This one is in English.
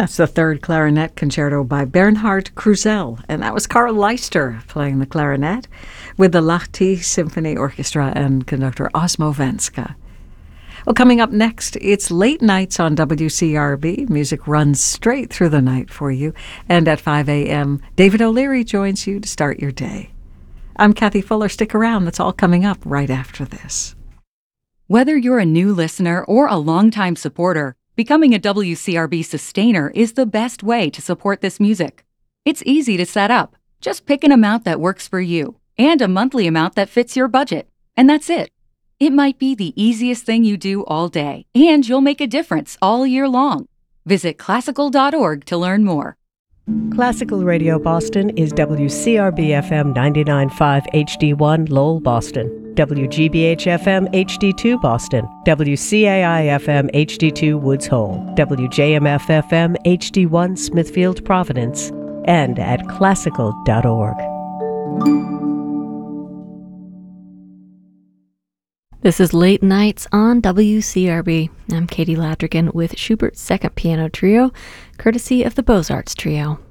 That's the third clarinet concerto by Bernhard Krusell, and that was Carl Leister playing the clarinet with the Lahti Symphony Orchestra and conductor Osmo Venska. Well, coming up next, it's late nights on WCRB. Music runs straight through the night for you, and at 5 a.m., David O'Leary joins you to start your day. I'm Kathy Fuller. Stick around. That's all coming up right after this. Whether you're a new listener or a longtime supporter, becoming a WCRB sustainer is the best way to support this music. It's easy to set up. Just pick an amount that works for you and a monthly amount that fits your budget. And that's it. It might be the easiest thing you do all day, and you'll make a difference all year long. Visit classical.org to learn more. Classical Radio Boston is WCRB-FM 99.5 HD1 Lowell, Boston, WGBH-FM HD2 Boston, WCAI-FM HD2 Woods Hole, WJMF-FM HD1 Smithfield, Providence, and at classical.org. This is Late Nights on WCRB. I'm Katie Ladrigan with Schubert's Second Piano Trio, courtesy of the Beaux-Arts Trio.